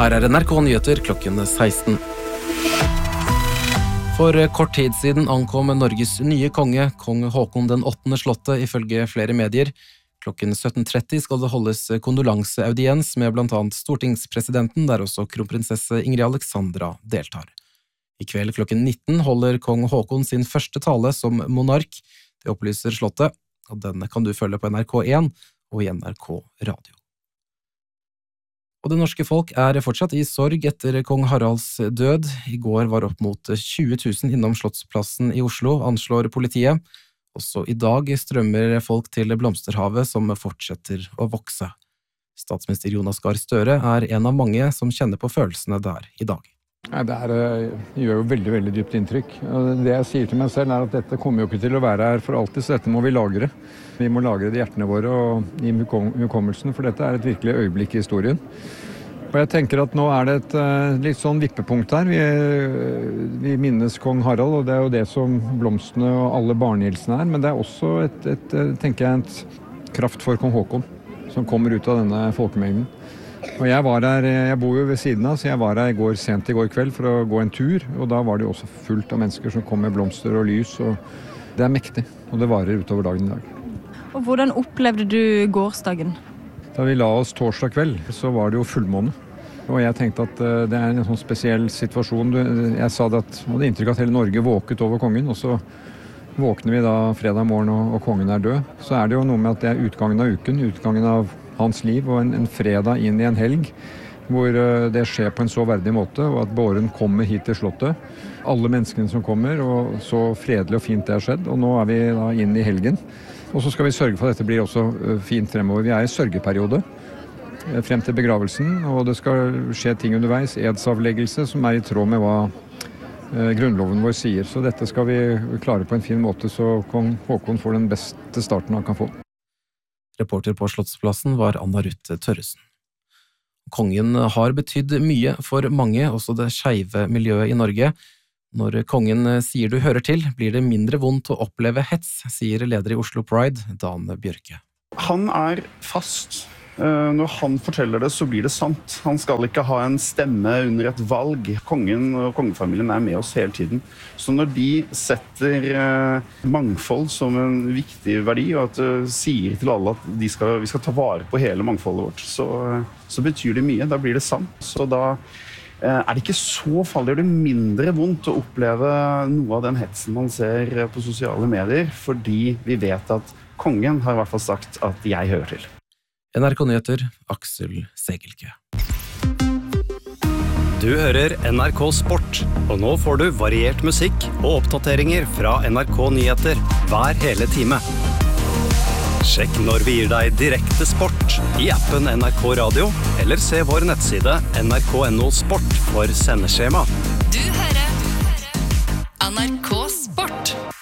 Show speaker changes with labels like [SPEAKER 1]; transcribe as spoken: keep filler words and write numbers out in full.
[SPEAKER 1] Her er N R K Nyheter klokken seksten. For kort tid siden ankom Norges nye konge, kong Håkon den åttende slottet, ifølge flere medier. Klokken sytten tretti skal det holdes kondolanseaudiens med blant annet stortingspresidenten, der også kronprinsesse Ingrid Alexandra deltar. I kveld klokken nitten holder kong Håkon sin første tale som monark. Det opplyser slottet, og denne kan du følge på N R K én og i N R K Radio. Og det norske folk er fortsatt i sorg etter kong Haralds død. I går var opp mot tjue tusen innom Slottsplassen i Oslo, anslår politiet. Også i dag strømmer folk til Blomsterhavet som fortsetter å vokse. Statsminister Jonas Gahr Støre er en av mange som kjenner på følelsene der i dag.
[SPEAKER 2] Nei, det, er, det gjør jo veldig, veldig dypt inntrykk. Det jeg sier til meg selv er at dette kommer jo ikke til å være her for alltid, så dette må vi lagre. Vi må lagre det i hjertene våre og i hukommelsen, for dette er et virkelig øyeblikk i historien. Og jeg tenker at nå er det et litt sånn vippepunkt her. Vi, vi minnes kong Harald, og det er jo det som blomstene og alle barnehilsene er, men det er også et, et, tenker jeg, et kraft for kong Håkon, som kommer ut av denne folkemengden. Og jeg var der, jeg bor jo ved siden av, så jeg var der i går, sent i går kveld for å gå en tur, og da var det jo også fullt av mennesker som kom med blomster og lys, og det er mektig, og det varer utover dagen i dag.
[SPEAKER 3] Og hvordan opplevde du gårsdagen?
[SPEAKER 2] Da vi la oss torsdag kveld, så var det jo fullmåne, og jeg tenkte at det er en sånn spesiell situasjon. Jeg sa det at jeg hadde inntrykk av at hele Norge våket over kongen, og så våkner vi da fredag morgen og, og kongen er død. Så er det jo noe med at det er utgangen av uken, utgangen av hans liv, og en, en fredag inn i en helg, hvor uh, det skjer på en så verdig måte, og at båren kommer hit til slottet. Alle menneskene som kommer, og så fredelig og fint det har skjedd, og nå er vi da inn i helgen. Og så skal vi sørge for at dette blir også uh, fint fremover. Vi er i sørgeperiode uh, frem til begravelsen, og det skal skje ting underveis, edsavleggelse, som er i tråd med hva uh, grunnloven vår sier. Så dette skal vi klare på en fin måte, så kong Håkon får den beste starten han kan få.
[SPEAKER 1] Reporter på Slottsplassen var Anna Ruth Tørresen. Kongen har betydd mye for mange, også det skeive miljøet i Norge. Når kongen sier du hører til, blir det mindre vondt å oppleve hets, sier leder i Oslo Pride, Dan Bjørke.
[SPEAKER 4] Han er fast. Når han forteller det, så blir det sant. Han skal ikke ha en stemme under et valg. Kongen og kongefamilien er med oss hele tiden. Så når de setter mangfold som en viktig verdi, og at de sier til alle at de skal, vi skal ta vare på hele mangfoldet vårt, så, så betyr det mye. Da blir det sant. Så da er det ikke så farlig, det er mindre vondt å oppleve noe av den hetsen man ser på sosiale medier, fordi vi vet at kongen har i hvert fall sagt at jeg hører til.
[SPEAKER 1] N R K Nyheter, Aksel Segelkø.
[SPEAKER 5] Du hører N R K Sport, og nå får du variert musikk og oppdateringer fra N R K Nyheter hver hele time. Sjekk når vi gir deg direkte sport i appen N R K Radio, eller se vår nettside N R K punktum no sport for sendeskjema.
[SPEAKER 6] Du hører N R K Sport.